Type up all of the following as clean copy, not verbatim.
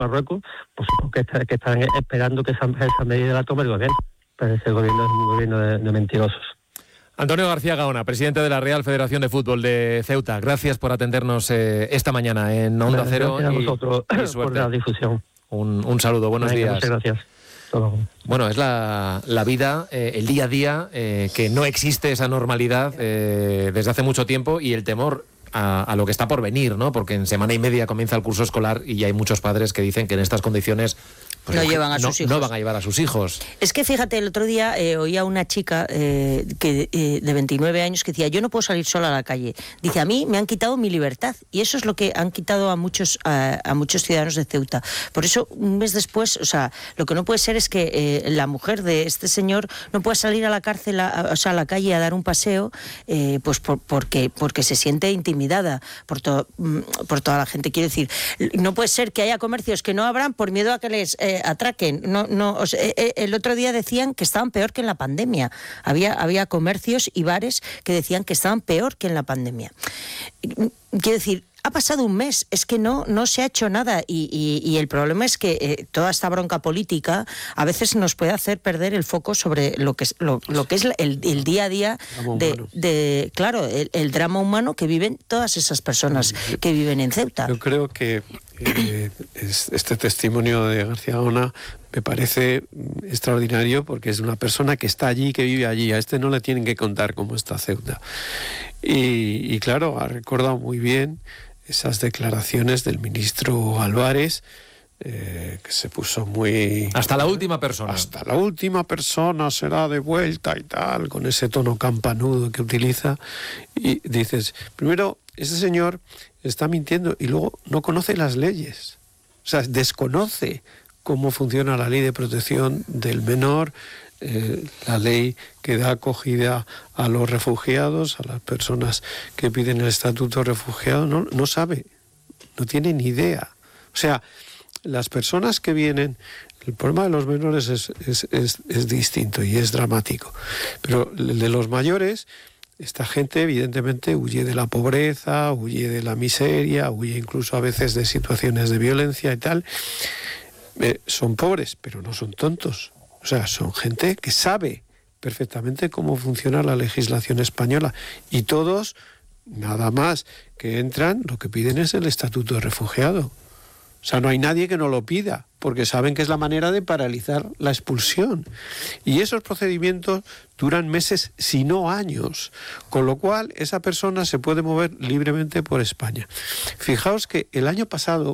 Marruecos, pues que están esperando que esa medida la tome el gobierno. Pero ese gobierno es un gobierno de mentirosos. Antonio García Gaona, presidente de la Real Federación de Fútbol de Ceuta. Gracias por atendernos esta mañana en Onda Cero. Gracias a vosotros por la difusión. Un saludo, buenos días. Muchas gracias. Bueno, es la vida, el día a día, que no existe esa normalidad desde hace mucho tiempo, y el temor a lo que está por venir, ¿no? Porque en semana y media comienza el curso escolar y ya hay muchos padres que dicen que en estas condiciones pues no llevan a sus hijos. No van a llevar a sus hijos. Es que fíjate, el otro día oía una chica de 29 años que decía: yo no puedo salir sola a la calle. Dice: a mí me han quitado mi libertad. Y eso es lo que han quitado a muchos ciudadanos de Ceuta. Por eso, un mes después, o sea, lo que no puede ser es que la mujer de este señor no pueda salir a la cárcel, a la calle a dar un paseo, pues porque se siente intimidada por toda la gente. Quiero decir, no puede ser que haya comercios que no abran por miedo a que les atraquen. El otro día decían que estaban peor que en la pandemia. Había comercios y bares que decían que estaban peor que en la pandemia. Quiero decir, ha pasado un mes, es que no se ha hecho nada, y el problema es que toda esta bronca política a veces nos puede hacer perder el foco sobre lo que es el día a día claro, el drama humano que viven todas esas personas que viven en Ceuta. Yo creo que este testimonio de García Gaona me parece extraordinario, porque es una persona que está allí, que vive allí. A este no le tienen que contar cómo está Ceuta. Y claro, ha recordado muy bien esas declaraciones del ministro Álvarez, que se puso muy... Hasta la última persona. Hasta la última persona será devuelta y tal, con ese tono campanudo que utiliza. Y dices, primero, ese señor está mintiendo, y luego no conoce las leyes. O sea, desconoce cómo funciona la ley de protección del menor, la ley que da acogida a los refugiados, a las personas que piden el estatuto de refugiado. No sabe, no tiene ni idea. O sea, las personas que vienen, el problema de los menores es distinto y es dramático, pero el de los mayores, esta gente evidentemente huye de la pobreza, huye de la miseria, huye incluso a veces de situaciones de violencia y tal. Son pobres, pero no son tontos. O sea, son gente que sabe perfectamente cómo funciona la legislación española, y todos, nada más que entran, lo que piden es el estatuto de refugiado. O sea, no hay nadie que no lo pida, porque saben que es la manera de paralizar la expulsión. Y esos procedimientos duran meses, si no años, con lo cual esa persona se puede mover libremente por España. Fijaos que el año pasado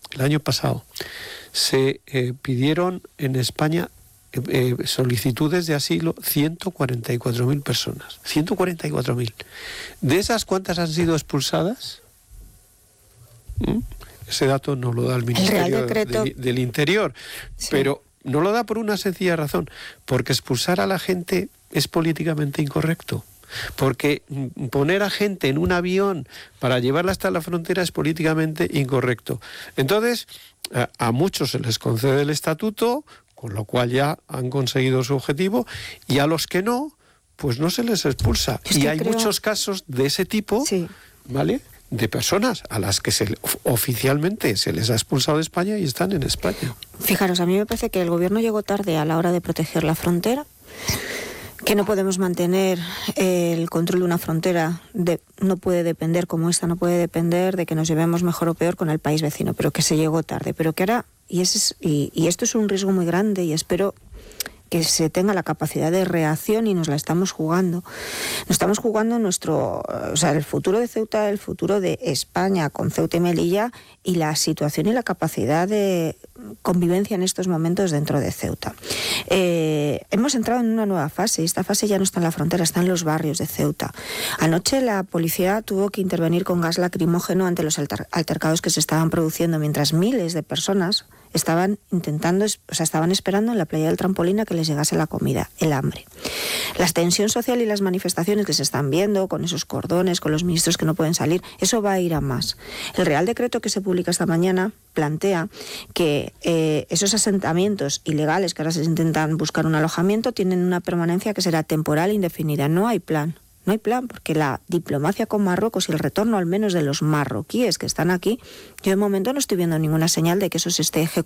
se pidieron en España solicitudes de asilo 144.000 personas. 144.000. ¿De esas cuántas han sido expulsadas? Ese dato no lo da el Ministerio del Interior, sí. Pero no lo da por una sencilla razón, porque expulsar a la gente es políticamente incorrecto. Porque poner a gente en un avión para llevarla hasta la frontera es políticamente incorrecto. Entonces, a muchos se les concede el estatuto, con lo cual ya han conseguido su objetivo, y a los que no, pues no se les expulsa. Y hay muchos casos de ese tipo, sí, ¿vale?, de personas a las que oficialmente se les ha expulsado de España y están en España. Fijaros, a mí me parece que el gobierno llegó tarde a la hora de proteger la frontera, que no podemos mantener el control de una frontera, no puede depender como esta, no puede depender de que nos llevemos mejor o peor con el país vecino, pero que se llegó tarde, pero que ahora, y esto es un riesgo muy grande, y espero que se tenga la capacidad de reacción, y nos la estamos jugando. Nos estamos jugando el futuro de Ceuta, el futuro de España con Ceuta y Melilla, y la situación y la capacidad de convivencia en estos momentos dentro de Ceuta. Hemos entrado en una nueva fase, y esta fase ya no está en la frontera, está en los barrios de Ceuta. Anoche la policía tuvo que intervenir con gas lacrimógeno ante los altercados que se estaban produciendo, mientras miles de personas estaban esperando en la playa del Trampolín a que les llegase la comida, el hambre. La tensión social y las manifestaciones que se están viendo, con esos cordones, con los ministros que no pueden salir, eso va a ir a más. El Real Decreto que se publica esta mañana plantea que esos asentamientos ilegales que ahora se intentan buscar un alojamiento tienen una permanencia que será temporal e indefinida. No hay plan. No hay plan, porque la diplomacia con Marruecos y el retorno al menos de los marroquíes que están aquí, yo de momento no estoy viendo ninguna señal de que eso se esté ejecutando